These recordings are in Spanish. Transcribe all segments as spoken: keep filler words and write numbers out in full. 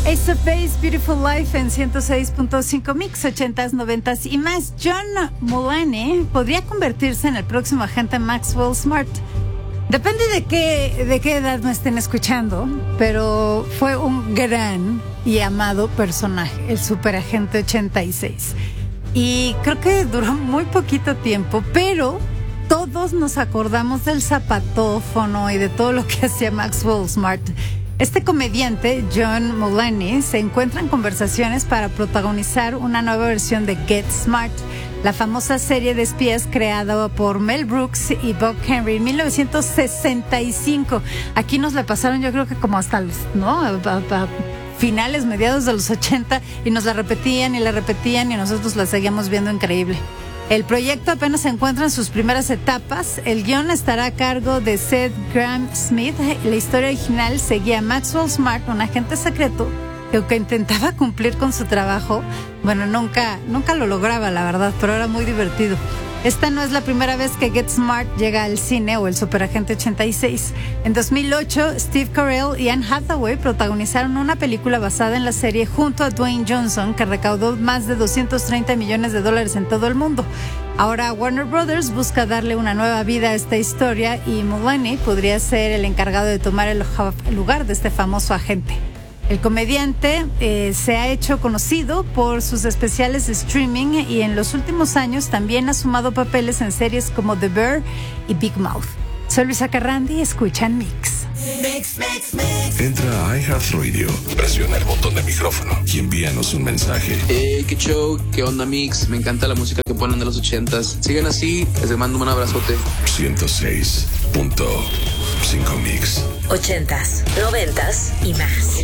Ace of Base, Beautiful Life en ciento seis punto cinco Mix, ochentas, noventas y más. John Mulaney podría convertirse en el próximo agente Maxwell Smart. Depende de qué, de qué edad me estén escuchando, pero fue un gran y amado personaje, el superagente ochenta y seis. Y creo que duró muy poquito tiempo, pero todos nos acordamos del zapatófono y de todo lo que hacía Maxwell Smart. Este comediante, John Mulaney, se encuentra en conversaciones para protagonizar una nueva versión de Get Smart, la famosa serie de espías creada por Mel Brooks y Bob Henry en mil novecientos sesenta y cinco. Aquí nos la pasaron, yo creo que como hasta los, ¿no? A, a, a finales, mediados de los ochenta, y nos la repetían y la repetían y nosotros la seguíamos viendo increíble. El proyecto apenas se encuentra en sus primeras etapas. El guión estará a cargo de Seth Grahame-Smith. La historia original seguía a Maxwell Smart, un agente secreto que aunque intentaba cumplir con su trabajo, bueno, nunca, nunca lo lograba, la verdad, pero era muy divertido. Esta no es la primera vez que Get Smart llega al cine o el superagente ochenta y seis. En dos mil ocho, Steve Carell y Anne Hathaway protagonizaron una película basada en la serie junto a Dwayne Johnson, que recaudó más de doscientos treinta millones de dólares en todo el mundo. Ahora Warner Brothers busca darle una nueva vida a esta historia y Mulaney podría ser el encargado de tomar el lugar de este famoso agente. El comediante eh, se ha hecho conocido por sus especiales de streaming y en los últimos años también ha sumado papeles en series como The Bear y Big Mouth. Soy Luisa Carrandi, escuchan Mix. Mix, mix, mix. Entra a iHeartRadio, presiona el botón de micrófono y envíanos un mensaje. Hey, qué show, qué onda Mix, me encanta la música que ponen de los ochentas. Sigan así, les mando un abrazote. ciento seis punto cinco Mix. Ochentas, noventas y más.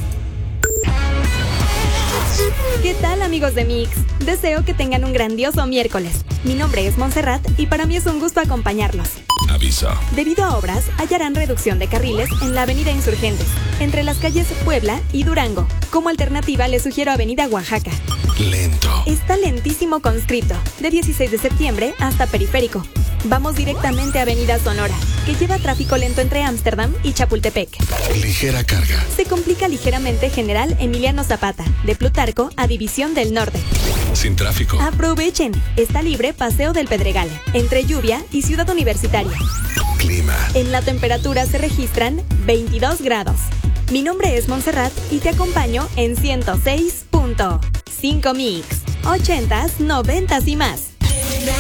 ¿Qué tal, amigos de Mix? Deseo que tengan un grandioso miércoles. Mi nombre es Montserrat y para mí es un gusto acompañarlos. Aviso. Debido a obras, hallarán reducción de carriles en la avenida Insurgentes, entre las calles Puebla y Durango. Como alternativa, les sugiero avenida Oaxaca. Lento. Está lentísimo conscripto, de dieciséis de septiembre hasta Periférico. Vamos directamente a avenida Sonora, que lleva tráfico lento entre Ámsterdam y Chapultepec. Ligera carga. Se complica ligeramente General Emiliano Zapata, de Plutarco a División del Norte. Sin tráfico. Aprovechen, está libre Paseo del Pedregal, entre Lluvia y Ciudad Universitaria. Clima. En la temperatura se registran veintidós grados. Mi nombre es Montserrat y te acompaño en ciento seis punto cinco Mix. Ochentas, noventas y más.